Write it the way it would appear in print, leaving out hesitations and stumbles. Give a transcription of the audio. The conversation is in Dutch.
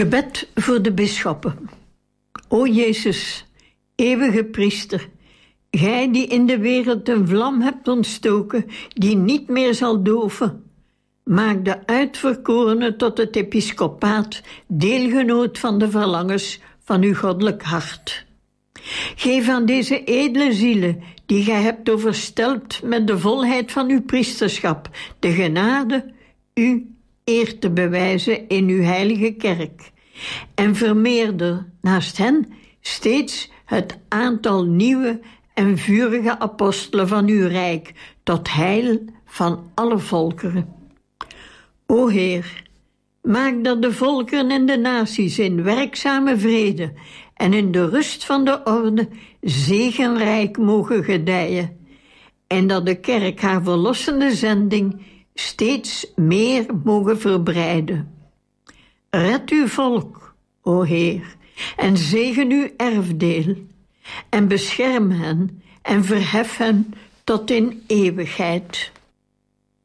Gebed voor de bisschoppen. O Jezus, eeuwige priester, gij die in de wereld een vlam hebt ontstoken, die niet meer zal doven, maak de uitverkorenen tot het episcopaat, deelgenoot van de verlangens van uw goddelijk hart. Geef aan deze edele zielen, die gij hebt overstelpt met de volheid van uw priesterschap, de genade u eer te bewijzen in uw heilige kerk. En vermeerder naast hen steeds het aantal nieuwe en vurige apostelen van uw rijk, tot heil van alle volkeren. O Heer, maak dat de volkeren en de naties in werkzame vrede en in de rust van de orde zegenrijk mogen gedijen, en dat de kerk haar verlossende zending steeds meer mogen verbreiden. Red uw volk, o Heer, en zegen uw erfdeel, en bescherm hen en verhef hen tot in eeuwigheid.